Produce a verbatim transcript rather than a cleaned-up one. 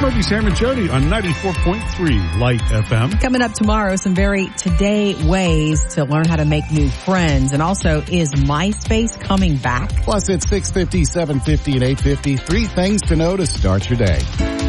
Smokey, Sam, and Jody on ninety-four point three Light F M. Coming up tomorrow, some very today ways to learn how to make new friends. And also, is MySpace coming back? Plus, it's six fifty, seven fifty, and eight fifty. Three things to know to start your day.